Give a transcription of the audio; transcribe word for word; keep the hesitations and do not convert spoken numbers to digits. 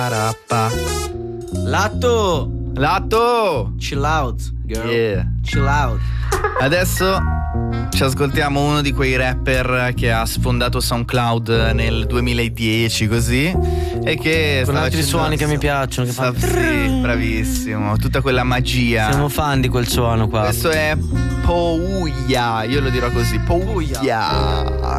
Latto! Latto! Chill out, girl. Yeah. Chill out. Adesso ci ascoltiamo uno di quei rapper che ha sfondato SoundCloud nel duemiladieci, così, e che con altri suoni che mi piacciono, che Sa- fanno... sì, bravissimo, tutta quella magia. Siamo fan di quel suono qua. Questo è Pouya, io lo dirò così, Pouya.